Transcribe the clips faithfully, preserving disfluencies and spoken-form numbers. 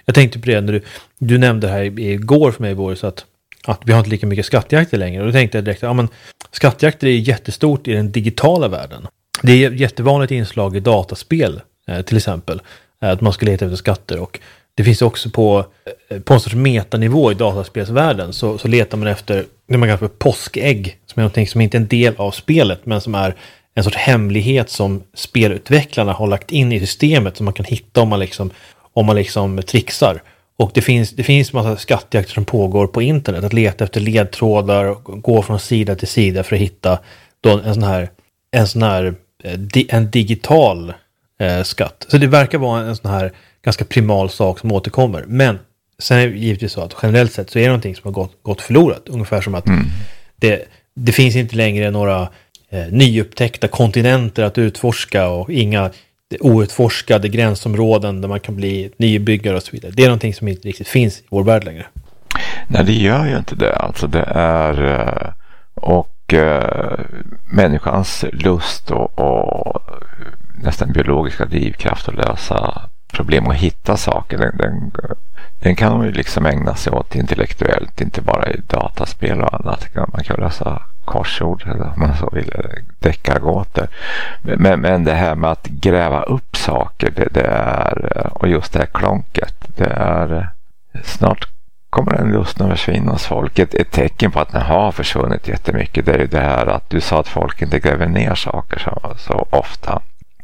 Jag tänkte på det när du, du nämnde här igår för mig, Boris, att, att vi har inte lika mycket skattjakter längre. Och då tänkte jag direkt, ja men skattjakter är jättestort i den digitala världen. Det är jättevanligt inslag i dataspel eh, till exempel. Eh, att man ska leta efter skatter, och det finns också på, eh, på en sorts metanivå i dataspelsvärlden så, så letar man efter det man kallar för påskägg, som är någonting som inte är en del av spelet men som är en sorts hemlighet som spelutvecklarna har lagt in i systemet som man kan hitta om man liksom, om man liksom trixar. Och det finns, det finns massa skattjakter som pågår på internet, att leta efter ledtrådar och gå från sida till sida för att hitta då en sån här, en sån här en digital eh, skatt. Så det verkar vara en sån här ganska primal sak som återkommer. Men sen är det givetvis så att generellt sett så är det någonting som har gått, gått förlorat. Ungefär som att mm. det, det finns inte längre några eh, nyupptäckta kontinenter att utforska och inga outforskade gränsområden där man kan bli nybyggare och så vidare. Det är någonting som inte riktigt finns i vår värld längre. Nej, det gör ju inte det. Alltså det är och Uh, människans lust och, och nästan biologiska drivkraft att lösa problem och hitta saker, den, den, den kan man ju liksom ägna sig åt intellektuellt, inte bara i dataspel och annat. Man kan lösa korsord eller om man så vill, deckargåtor. Men, men det här med att gräva upp saker, det, det är, och just det här klonket, det är snart kommer den lusten att försvinna hos folk. Ett, ett tecken på att den har försvunnit jättemycket, det är ju det här att du sa att folk inte gräver ner saker så, så ofta.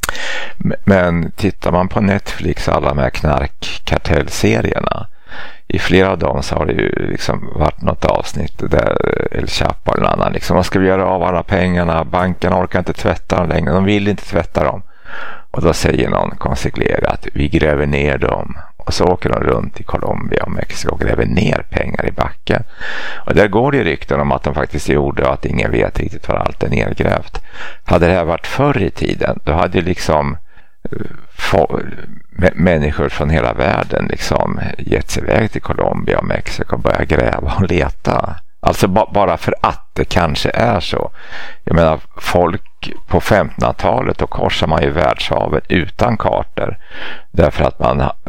Men tittar man på Netflix, alla de här knarkkartellserierna, i flera av dem så har det ju liksom varit något avsnitt där El Chapo eller någon annan liksom, vad ska vi göra av alla pengarna? Banken orkar inte tvätta dem längre, de vill inte tvätta dem. Och då säger någon konsigliere att vi gräver ner dem. Och så åker de runt i Colombia och Mexiko och gräver ner pengar i backen. Och där går det rykten om att de faktiskt gjorde och att ingen vet riktigt var allt är nedgrävt. Hade det här varit förr i tiden, då hade liksom få, människor från hela världen liksom gett sig iväg till Colombia och Mexiko och börjat gräva och leta. Alltså ba- bara för att det kanske är så. Jag menar, folk på femtonhundratalet då korsar man ju världshavet utan kartor. Därför att man uh,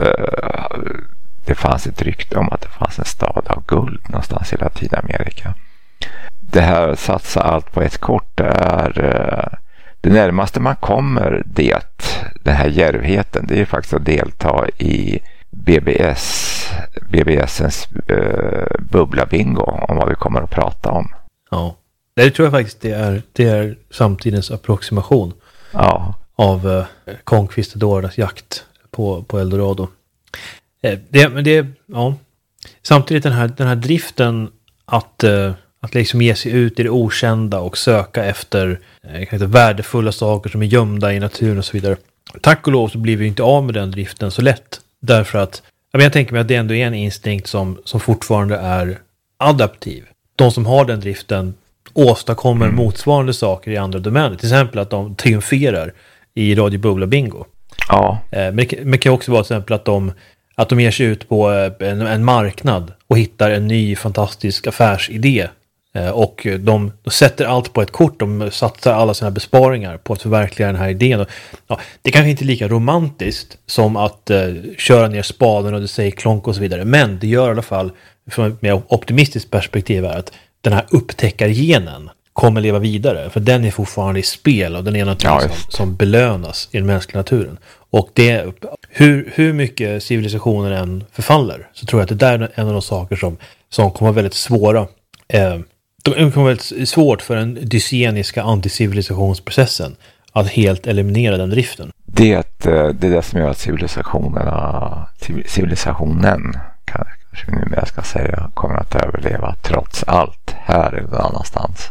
det fanns ett rykte om att det fanns en stad av guld någonstans i Latinamerika. Det här satsa allt på ett kort, det är uh, det närmaste man kommer det, den här djärvheten, det är faktiskt att delta i B B S BBSens uh, bubbla bingo om vad vi kommer att prata om. Ja, det tror jag faktiskt det är, det är samtidens approximation ja. av uh, conquistadorernas jakt på, på Eldorado. Eh, det, men det, ja. Samtidigt den här, den här driften att, uh, att liksom ge sig ut i det okända och söka efter eh, kan inte, värdefulla saker som är gömda i naturen och så vidare. Tack och lov så blir vi inte av med den driften så lätt. Därför att jag, menar, jag tänker mig att det ändå är en instinkt som, som fortfarande är adaptiv. De som har den driften åstadkommer mm. motsvarande saker i andra domäner. Till exempel att de triumferar i Radio Bubbla Bingo. Ja. Men det, men det kan också vara till exempel att de, att de ger sig ut på en, en marknad och hittar en ny fantastisk affärsidé. Och de, de sätter allt på ett kort. De satsar alla sina besparingar på att förverkliga den här idén. Och, ja, det kanske inte är lika romantiskt som att uh, köra ner spaden och det säger klonk och så vidare. Men det gör i alla fall, från ett mer optimistiskt perspektiv, är att den här upptäckargenen kommer leva vidare. För den är fortfarande i spel och den är något ja, som, som belönas i den mänskliga naturen. Och det, hur, hur mycket civilisationen än förfaller så tror jag att det där är en av de saker som, som kommer vara väldigt svåra. Eh, det kommer vara väldigt svårt för den dyseniska anticivilisationsprocessen att helt eliminera den driften. Det, det är det som gör att civilisationerna, civilisationen kanske nu mer ska säga, kommer att överleva trots allt här eller någon annanstans.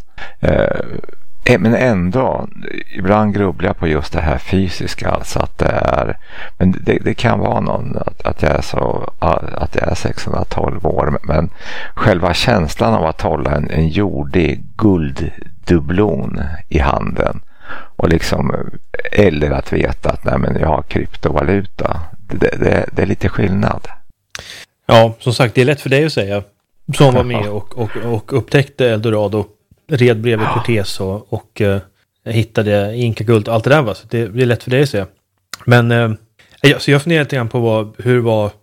Eh, men ändå, ibland grubblar jag på just det här fysiska, alltså att det är, men det, det kan vara någon att, att jag är så att jag är sexhundratolv år, men själva känslan av att hålla en, en jordig gulddubblon i handen och liksom, eller att veta att nej, men jag har kryptovaluta, det, det, det är lite skillnad. Ja, som sagt, det är lätt för dig att säga, som var med och, och, och upptäckte Eldorado, red bredvid Cortés och, och uh, hittade Inka-guld och allt det där, va? Så det, det är lätt för dig att säga. Men uh, ja, så jag funderar lite grann på vad, hur var